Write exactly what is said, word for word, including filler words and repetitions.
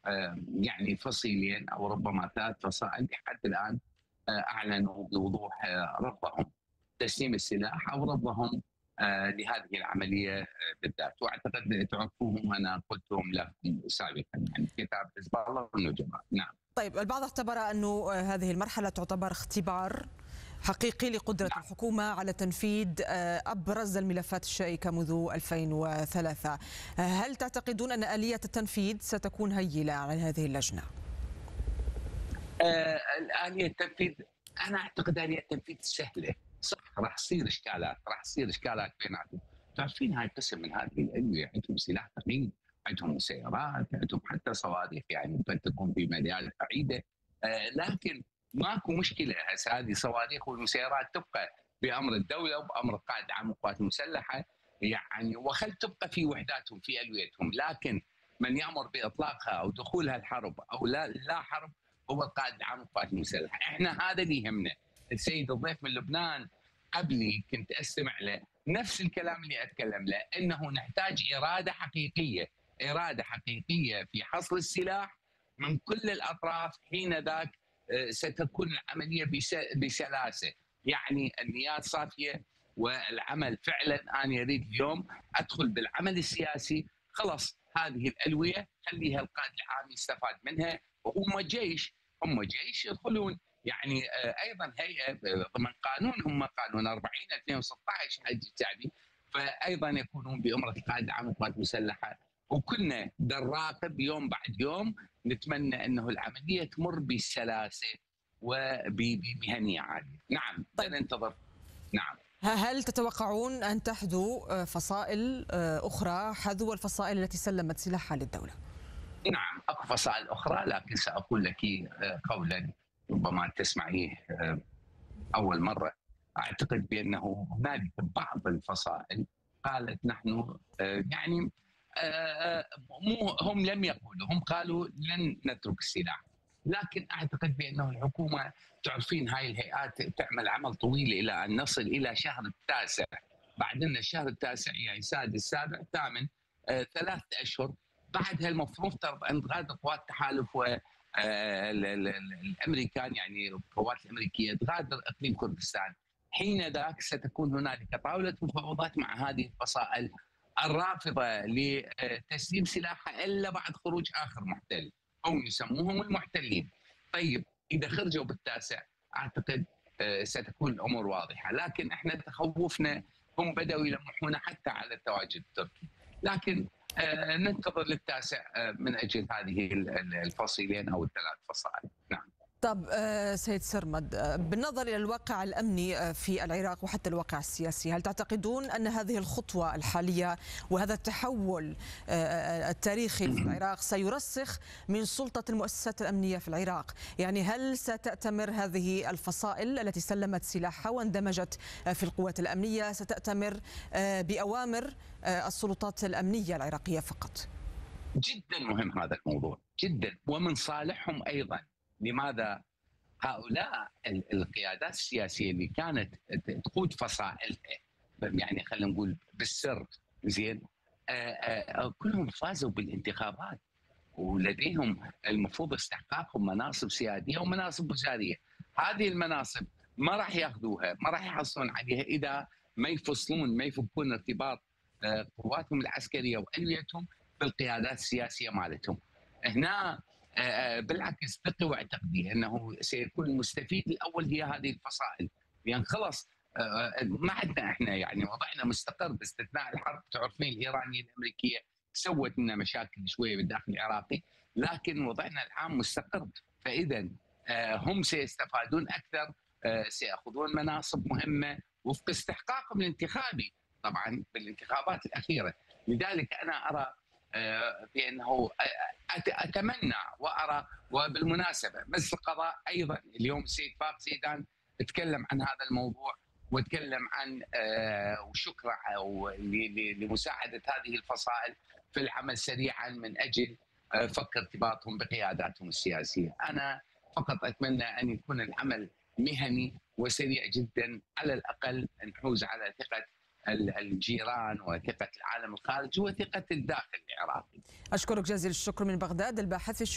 يعني فصيلين أو ربما ثلاث فصائل لحد الآن أعلنوا بوضوح رفضهم تسليم السلاح أو رفضهم لهذه العملية بالذات. واعتقد تعرفوهم انا قلتهم لكم سابقا، يعني كتاب حزب الله والنجباء. نعم. طيب، البعض اعتبر انه هذه المرحله تعتبر اختبار حقيقي لقدره نعم. الحكومه على تنفيذ ابرز الملفات الشائكه منذ ألفين وثلاثة. هل تعتقدون ان اليه التنفيذ ستكون هينه على هذه اللجنه؟ آه اليه التنفيذ، انا اعتقد اليه التنفيذ سهله. صح، راح تصير اشكالات، راح تصير اشكالات بيناتهم. تعرفين هاي قسم من هذه الادويه عندهم سلاح ثقيل، عندهم مسيرات، عندهم حتى صواريخ يعني قد تكون في مجال بعيده. آه لكن ماكو مشكله، هسه هذه الصواريخ والمسيرات تبقى بامر الدوله وبامر القائد العام للقوات المسلحه، يعني وخل تبقى في وحداتهم في الويتهم، لكن من يامر باطلاقها او دخولها الحرب او لا لا حرب هو القائد العام للقوات المسلحه. احنا هذا اللي يهمنا. السيد الضيف من لبنان قبلي كنت استمع له نفس الكلام اللي اتكلم له، انه نحتاج اراده حقيقيه، اراده حقيقيه في حصر السلاح من كل الاطراف. حين ذاك ستكون العمليه بسلاسه، يعني النيات صافيه والعمل فعلا. انا اريد اليوم ادخل بالعمل السياسي، خلص هذه الالويه خليها القائد العام يستفاد منها، وهم جيش، هم جيش يدخلون يعني ايضا هيئه ضمن قانون، هم قانون أربعين ألفين وستة عشر حج الشعبي، فايضا يكونون بامره القائد العام للقوات المسلحه. وكنا نراقب يوم بعد يوم، نتمنى انه العمليه تمر بسلاسه وبمهنيه عاليه. نعم، طيب. ننتظر. نعم. هل تتوقعون ان تحدو فصائل اخرى حذو الفصائل التي سلمت سلاحها للدوله؟ نعم، اكو فصائل اخرى، لكن ساقول لك قولا ربما تسمعيه اول مره. اعتقد بانه هنالك بعض الفصائل قالت نحن يعني مو هم لم يقولوا، هم قالوا لن نترك السلاح، لكن اعتقد بانه الحكومه، تعرفين هاي الهيئات تعمل عمل طويل الى ان نصل الى شهر التاسع، بعدين الشهر التاسع يعني سادس سابع ثامن، ثلاث اشهر بعدها المفروض ان تغادر قوات التحالف و الامريكان، يعني القوات الامريكيه تغادر اقليم كردستان. حين ذاك ستكون هنالك طاوله مفاوضات مع هذه الفصائل الرافضه لتسليم سلاحها الا بعد خروج اخر محتل، هم يسموهم المحتلين. طيب اذا خرجوا بالتاسع اعتقد ستكون الامور واضحه، لكن احنا تخوفنا هم بداوا يلمحون حتى على التواجد التركي، لكن آه ننتظر للتاسع آه من اجل هذه الفصيلين او الثلاث فصائل. نعم. طب آه سيد سرمد، آه بالنظر الى الواقع الامني آه في العراق وحتى الواقع السياسي، هل تعتقدون ان هذه الخطوه الحاليه وهذا التحول آه التاريخي في العراق سيرسخ من سلطه المؤسسات الامنيه في العراق؟ يعني هل ستأتمر هذه الفصائل التي سلمت سلاحها واندمجت آه في القوات الامنيه ستأتمر آه باوامر آه السلطات الامنيه العراقيه فقط؟ جدا مهم هذا الموضوع جدا، ومن صالحهم ايضا. لماذا؟ هؤلاء القيادات السياسيه اللي كانت تقود فصائلها، يعني خلينا نقول بالسر، زين، كلهم فازوا بالانتخابات ولديهم المفروض استحقاقهم مناصب سياديه ومناصب وزاريه. هذه المناصب ما راح ياخذوها، ما راح يحصلون عليها اذا ما يفصلون، ما يفكون ارتباط قواتهم العسكريه واليتهم بالقيادات السياسيه مالتهم. هنا بالعكس ثقي واعتقدي انه سيكون المستفيد الاول هي هذه الفصائل، لان يعني خلص ما عندنا احنا يعني وضعنا مستقر باستثناء الحرب. تعرفين الايرانيه الامريكيه سوت لنا مشاكل شويه بالداخل العراقي، لكن وضعنا العام مستقر، فاذا هم سيستفادون اكثر، سياخذون مناصب مهمه وفق استحقاقهم الانتخابي طبعا بالانتخابات الاخيره. لذلك انا ارى بانه اتمنى وارى. وبالمناسبه مجلس القضاء ايضا اليوم السيد فاق زيدان تكلم عن هذا الموضوع، وتكلم عن وشكرا لمساعده هذه الفصائل في العمل سريعا من اجل فك ارتباطهم بقياداتهم السياسيه. انا فقط اتمنى ان يكون العمل مهني وسريع جدا، على الاقل نحوز على ثقه الجيران وثقه العالم الخارجي وثقه الداخل العراقي. اشكرك جزيل الشكر من بغداد الباحث